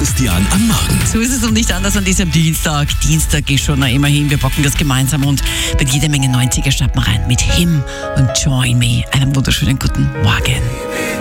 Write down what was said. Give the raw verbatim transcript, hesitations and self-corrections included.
Christian am Morgen. So ist es und nicht anders an diesem Dienstag. Dienstag ist schon, na immerhin, wir packen das gemeinsam und mit jeder Menge neunziger starten wir rein mit Him und Join Me. Einen wunderschönen guten Morgen.